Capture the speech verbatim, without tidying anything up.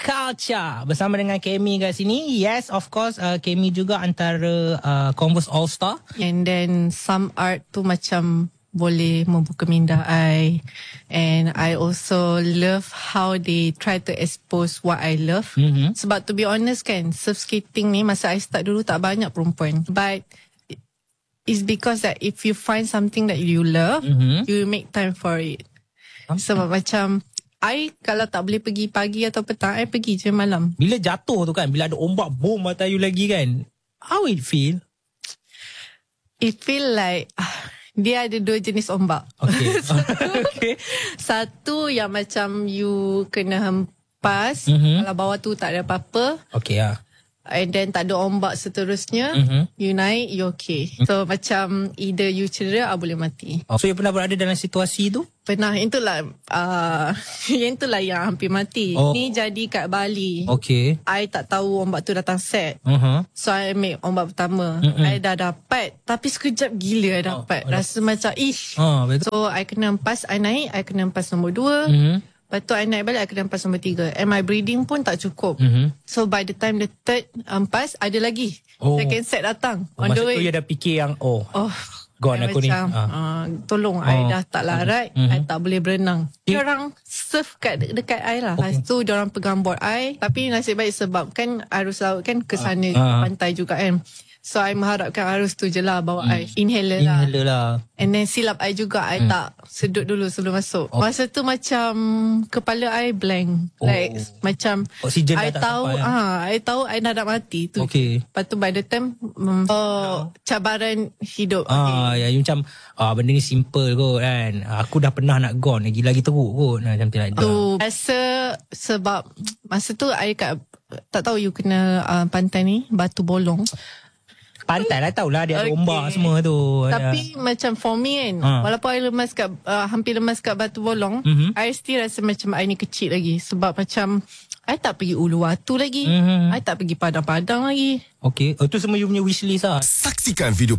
Culture bersama dengan Kemi kat sini. Yes, of course, uh, Kemi juga antara uh, Converse All Star. And then some art tu macam boleh membuka minda I. And I also love how they try to expose what I love. Mm-hmm. Sebab to be honest kan, surf skating ni masa I start dulu tak banyak perempuan. But it's because that if you find something that you love, mm-hmm. you make time for it. Okay. Sebab macam I kalau tak boleh pergi pagi atau petang, I pergi je malam. Bila jatuh tu kan, bila ada ombak boom atas you lagi kan, how it feel? It feel like uh, dia ada dua jenis ombak. Okay. satu, okay. satu yang macam you kena hempas, mm-hmm. kalau bawah tu tak ada apa-apa. Okay lah. And then tak ada ombak seterusnya, mm-hmm. you naik, you okay. Mm-hmm. So macam either you cedera atau boleh mati. Oh, so you pernah berada dalam situasi tu? Pernah, itulah uh, yang itulah yang hampir mati. Oh. Ni jadi kat Bali. Okay. I tak tahu ombak tu datang set. Uh-huh. So I make ombak pertama. Mm-mm. I dah dapat, tapi sekejap gila I dapat. Oh, Rasa oh. macam ish. Oh, betul. So I kena empas, I naik, I kena empas nombor dua. Mm-hmm. Lepas tu I naik balik, I kena empas nombor tiga. And my breathing pun tak cukup. Mm-hmm. So by the time the third empas, ada lagi. Oh. Second set datang. Oh, on the way. Masa tu you dah fikir yang, oh, oh gone aku macam, ni. Ah. Uh, tolong, oh. I dah tak larat. Mm-hmm. I tak boleh berenang. Eh. Diorang surf kat de- dekat I lah. Okay. Lepas tu diorang pegang board I. Tapi nasib baik sebab kan arus laut kan ke sana uh, uh. pantai juga kan. So I mengharapkan arus tu je lah bawa hmm. I. Inhaler, Inhaler lah. lah. And then silap I juga. I hmm. tak sedut dulu sebelum masuk. Oh. Masa tu macam kepala I blank. Oh. Like macam oksigen I tak tahu, sampai. ah, I tahu I dah nak mati tu. Okay. Lepas tu by the time um, oh, cabaran hidup. Ah, okay. Ya, you macam ah, benda ni simple kot kan. Aku dah pernah nak gone lagi lagi teruk kot. Nah, macam tu lah. Tu rasa sebab masa tu I kat tak tahu you kena uh, pantai ni Batu Bolong. Pantai lah, tahulah dia ada okay. ombak semua tu. Tapi ada. Macam for me kan, ha. walaupun I lemas kat, uh, hampir lemas kat Batu Bolong, mm-hmm. I still rasa macam I ni kecil lagi. Sebab macam I tak pergi Uluwatu lagi, mm-hmm. I tak pergi Padang-Padang lagi. Okay, oh, tu semua you punya wishlist lah. Saksikan video